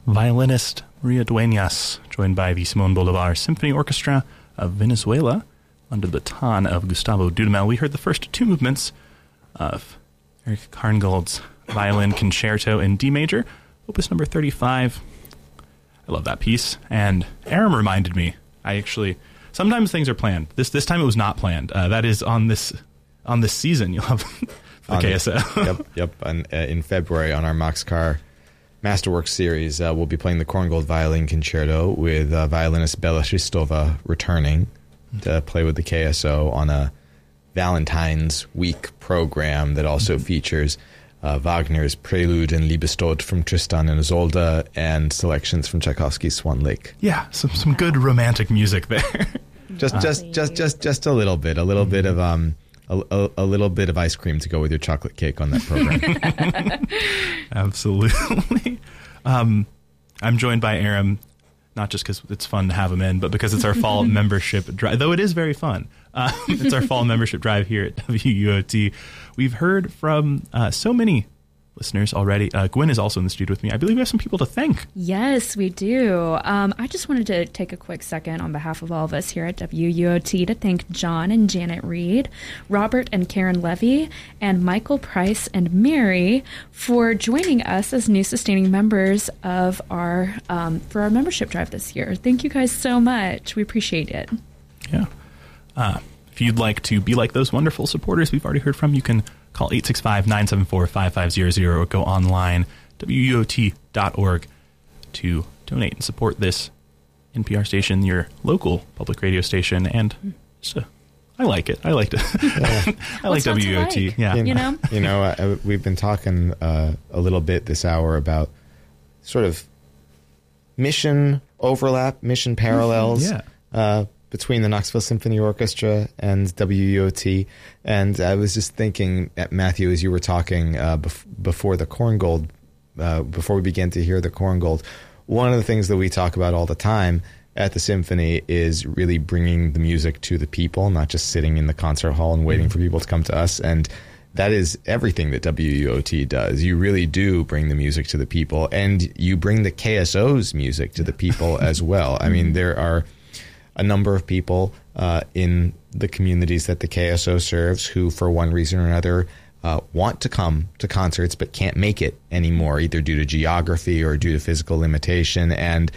violinist Maria Dueñas, joined by the Simón Bolívar Symphony Orchestra of Venezuela under the baton of Gustavo Dudamel. We heard the first two movements of Eric Karngold's Violin Concerto in D major, opus number 35. I love that piece. And Aram reminded me, sometimes things are planned. This time it was not planned. That is on this season. You'll have the KSO. Yep. And in February on our Moxcar Masterworks series, we'll be playing the Korngold Violin Concerto with violinist Bela Hristova returning to play with the KSO on a Valentine's Week program that also features Wagner's Prelude and Liebestod from Tristan and Isolde and selections from Tchaikovsky's Swan Lake. Yeah, some good romantic music there. Just a little bit of a little bit of ice cream to go with your chocolate cake on that program. Absolutely. I'm joined by Aram, not just because it's fun to have him in, but because it's our fall membership drive, though it is very fun. It's our fall membership drive here at WUOT. We've heard from so many listeners already. Gwen is also in the studio with me. I believe we have some people to thank. Yes, we do. I just wanted to take a quick second on behalf of all of us here at WUOT to thank John and Janet Reed, Robert and Karen Levy, and Michael Price and Mary for joining us as new sustaining members of our for our membership drive this year. Thank you guys so much. We appreciate it. Yeah. If you'd like to be like those wonderful supporters we've already heard from, you can call 865-974-5500 or go online, wuot.org, to donate and support this NPR station, your local public radio station. And I like it. I like it. Yeah. I like WUOT. Like? Yeah. We've been talking a little bit this hour about sort of mission overlap, mission parallels. Between the Knoxville Symphony Orchestra and WUOT. And I was just thinking, Matthew, as you were talking before the Korngold, before we began to hear the Korngold, one of the things that we talk about all the time at the Symphony is really bringing the music to the people, not just sitting in the concert hall and waiting for people to come to us. And that is everything that WUOT does. You really do bring the music to the people, and you bring the KSO's music to the people as well. I mean, there are a number of people in the communities that the KSO serves who, for one reason or another, want to come to concerts but can't make it anymore, either due to geography or due to physical limitation. And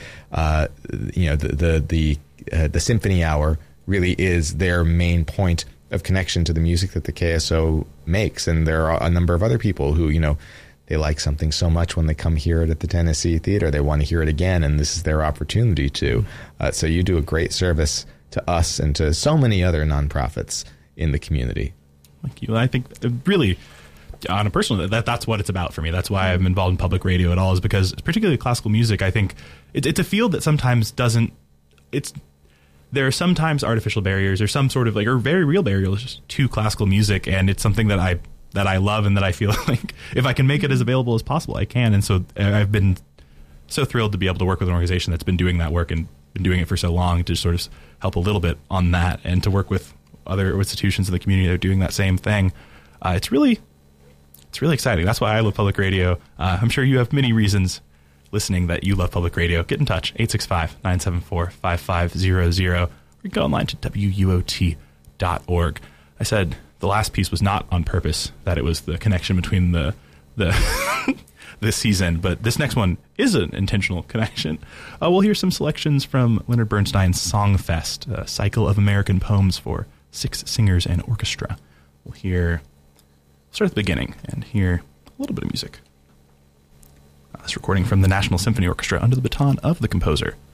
the Symphony Hour really is their main point of connection to the music that the KSO makes. And there are a number of other people who, they like something so much when they come hear it at the Tennessee Theater, they want to hear it again, and this is their opportunity to. So you do a great service to us and to so many other nonprofits in the community. Thank you. I think really, on a personal note, that's what it's about for me. That's why I'm involved in public radio at all, is because particularly classical music, I think it's a field that sometimes doesn't. There are sometimes artificial barriers or some sort of or very real barriers to classical music, and it's something that I love and that I feel like if I can make it as available as possible, I can. And so I've been so thrilled to be able to work with an organization that's been doing that work and been doing it for so long, to sort of help a little bit on that, and to work with other institutions in the community that are doing that same thing. It's really exciting. That's why I love public radio. I'm sure you have many reasons listening that you love public radio. Get in touch, 865-974-5500, or go online to wuot.org. I said the last piece was not on purpose, that it was the connection between the this season, but this next one is an intentional connection. We'll hear some selections from Leonard Bernstein's Songfest, a cycle of American poems for 6 singers and orchestra. We'll start at the beginning and hear a little bit of music. This recording from the National Symphony Orchestra under the baton of the composer